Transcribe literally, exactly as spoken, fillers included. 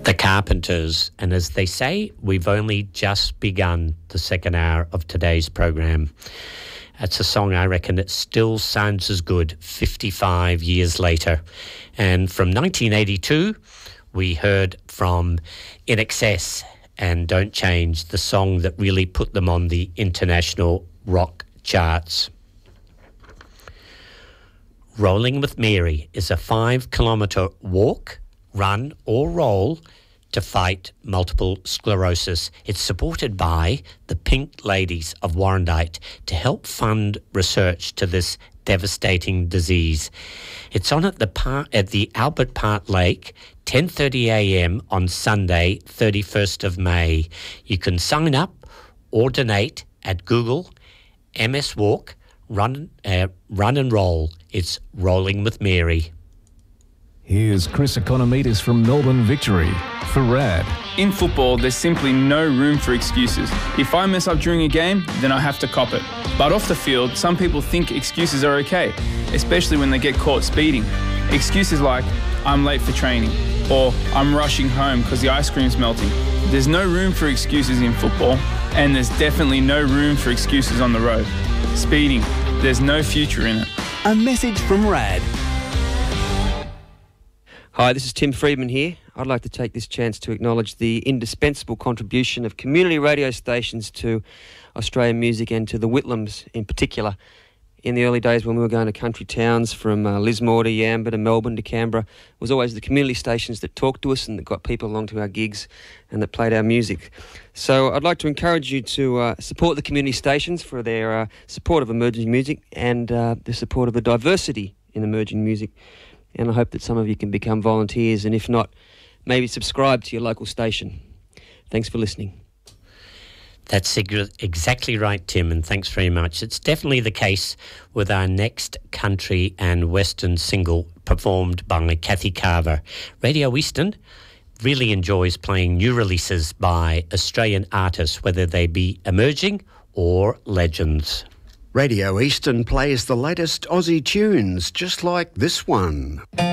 The Carpenters, and as they say, we've only just begun the second hour of today's program. That's a song I reckon that still sounds as good fifty-five years later. And from nineteen eighty-two, we heard from I N X S and Don't Change, the song that really put them on the international rock charts. Rolling with Mary is a five-kilometre walk, run or roll to fight multiple sclerosis. It's supported by the Pink Ladies of Warrandyte to help fund research to this devastating disease. It's on at the par- at the Albert Park Lake, ten thirty a.m. on Sunday, thirty-first of May. You can sign up or donate at Google M S Walk Run uh, Run and Roll. It's Rolling with Mary. Here's Chris Economides from Melbourne Victory for RAD. In football, there's simply no room for excuses. If I mess up during a game, then I have to cop it. But off the field, some people think excuses are okay, especially when they get caught speeding. Excuses like, I'm late for training, or I'm rushing home because the ice cream's melting. There's no room for excuses in football, and there's definitely no room for excuses on the road. Speeding, there's no future in it. A message from RAD. Hi, this is Tim Friedman here. I'd like to take this chance to acknowledge the indispensable contribution of community radio stations to Australian music and to the Whitlams in particular. In the early days when we were going to country towns from uh, Lismore to Yamba to Melbourne to Canberra, it was always the community stations that talked to us and that got people along to our gigs and that played our music. So I'd like to encourage you to uh, support the community stations for their uh, support of emerging music and uh, the support of the diversity in emerging music. And I hope that some of you can become volunteers, and if not, maybe subscribe to your local station. Thanks for listening. That's exactly right, Tim, and thanks very much. It's definitely the case with our next country and western single performed by Kathy Carver. Radio Eastern really enjoys playing new releases by Australian artists, whether they be emerging or legends. Radio Eastern plays the latest Aussie tunes, just like this one.